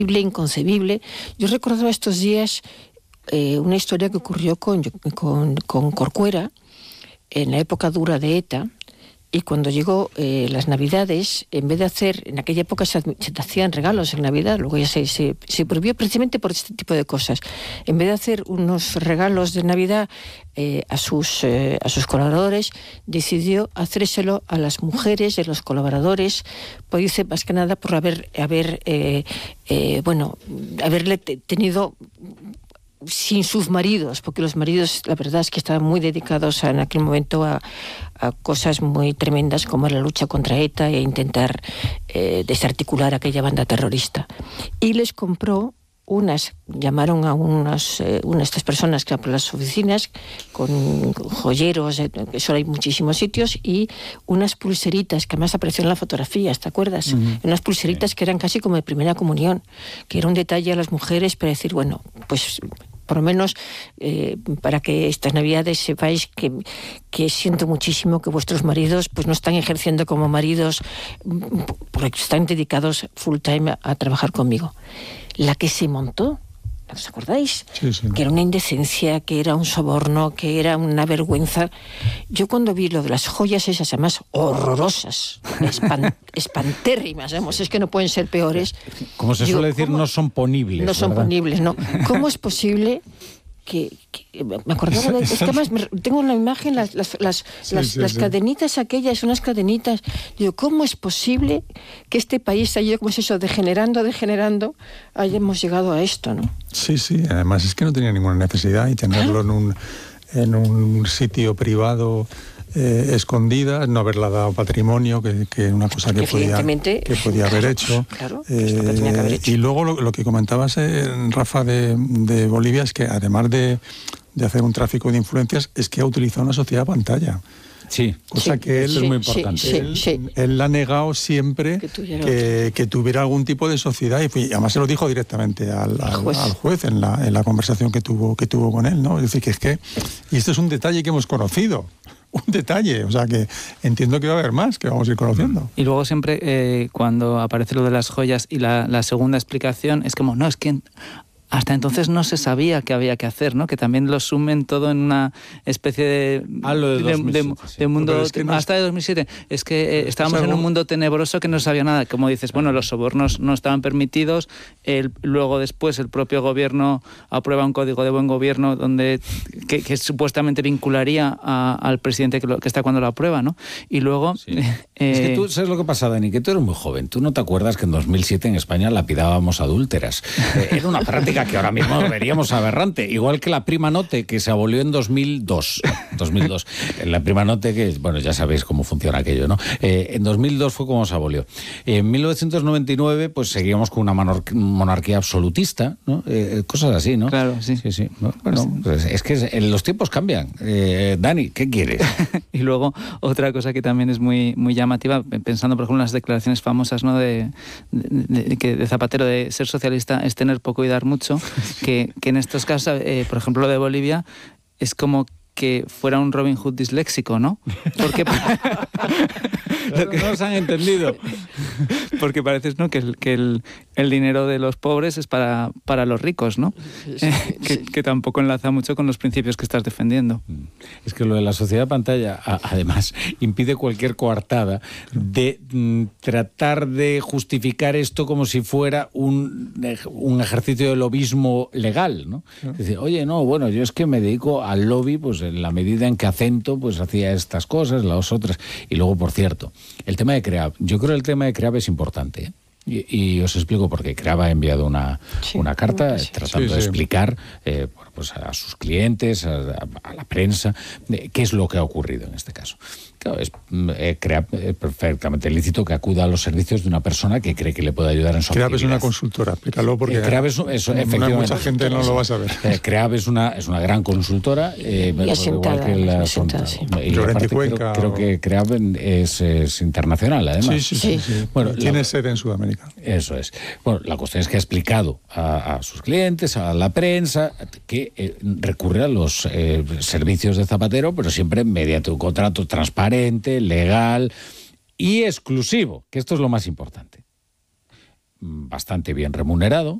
inconcebible. Yo recordaba estos días una historia que ocurrió con Corcuera en la época dura de ETA, y cuando llegó las Navidades, en vez de hacer, en aquella época se te hacían regalos en Navidad, luego ya se prohibió precisamente por este tipo de cosas. En vez de hacer unos regalos de Navidad a sus colaboradores, decidió hacérselo a las mujeres de los colaboradores, pues dice más que nada por haberle tenido sin sus maridos, porque los maridos, la verdad es que estaban muy dedicados en aquel momento a cosas muy tremendas como la lucha contra ETA e intentar desarticular aquella banda terrorista. Y les compró llamaron a unas estas personas que por las oficinas con joyeros, eso hay muchísimos sitios, y unas pulseritas que además aparecieron en la fotografía, ¿te acuerdas? Unas pulseritas que eran casi como de primera comunión, que era un detalle a las mujeres para decir, bueno, pues por lo menos para que estas Navidades sepáis que siento muchísimo que vuestros maridos pues no están ejerciendo como maridos, porque están dedicados full time a trabajar conmigo. La que se montó, ¿os acordáis? Sí. Que era una indecencia, que era un soborno, que era una vergüenza. Yo cuando vi lo de las joyas esas, además horrorosas, espantérrimas, es que no pueden ser peores. Como se suele decir, no son ponibles. No son ponibles, no. ¿Cómo es posible que me acordaba es que además tengo en la imagen las cadenitas aquellas, unas cadenitas, digo, ¿cómo es posible que este país haya, como es eso, degenerando, hayamos llegado a esto, ¿no? Sí, además es que no tenía ninguna necesidad, y tenerlo en un sitio privado escondida, no haberla dado patrimonio, que una cosa que podía haber hecho. Claro, que tenía que haber hecho. Y luego lo que comentabas, Rafa, de Bolivia, es que además de hacer un tráfico de influencias, es que ha utilizado una sociedad pantalla. Sí, cosa que él, es muy importante. Él ha negado siempre que tuviera algún tipo de sociedad, y además se lo dijo directamente al juez en la conversación que tuvo con él, ¿no? Es decir, y esto es un detalle que hemos conocido. Un detalle, o sea que entiendo que va a haber más que vamos a ir conociendo. Y luego siempre cuando aparece lo de las joyas y la segunda explicación es como, no, es que hasta entonces no se sabía qué había que hacer, ¿no? Que también lo sumen todo en una especie de mundo... Es que hasta de 2007. Es que estábamos en un mundo tenebroso que no sabía nada. Como dices, bueno, los sobornos no estaban permitidos. Luego después el propio gobierno aprueba un código de buen gobierno que supuestamente vincularía al presidente que está cuando lo aprueba, ¿no? Y luego... Sí. Es que tú sabes lo que pasa, Dani, que tú eres muy joven. Tú no te acuerdas que en 2007 en España lapidábamos adúlteras. Era una práctica que ahora mismo veríamos aberrante, igual que la prima note, que se abolió en 2002. La prima note, que, bueno, ya sabéis cómo funciona aquello, ¿no? En 2002 fue como se abolió. En 1999, pues seguíamos con una monarquía absolutista, ¿no? Cosas así, ¿no? Claro, sí. Bueno, pues es que los tiempos cambian. Dani, ¿qué quieres? Y luego, otra cosa que también es muy, muy llamativa, pensando, por ejemplo, en las declaraciones famosas, ¿no? de Zapatero, de ser socialista es tener poco y dar mucho, que en estos casos, por ejemplo, lo de Bolivia, es como que fuera un Robin Hood disléxico, ¿no? Porque no nos han entendido. Porque parece, ¿no?, que el dinero de los pobres es para los ricos, ¿no? Que tampoco enlaza mucho con los principios que estás defendiendo. Es que lo de la sociedad pantalla, además, impide cualquier coartada de tratar de justificar esto como si fuera un ejercicio de lobismo legal, ¿no? Es decir, oye, no, bueno, yo es que me dedico al lobby, pues en la medida en que Acento pues hacía estas cosas, las otras. Y luego, por cierto, el tema de CREAB. Yo creo que el tema de CREAB es importante, ¿eh? Y os explico por qué. CREAB ha enviado una carta tratando de explicar pues a sus clientes, a la prensa, qué es lo que ha ocurrido en este caso. Claro, es perfectamente lícito que acuda a los servicios de una persona que cree que le puede ayudar en su actividad. CREAB es una consultora, explícalo porque efectivamente, mucha gente no lo va a saber. CREAB es una gran consultora, asentada, igual que Llorente Cuenca. Creo que CREAB es internacional, además. Sí. Bueno, tiene sede en Sudamérica. Eso es. Bueno, la cuestión es que ha explicado a sus clientes, a la prensa, que recurre a los servicios de Zapatero, pero siempre mediante un contrato transparente, legal y exclusivo, que esto es lo más importante. bastante bien remunerado,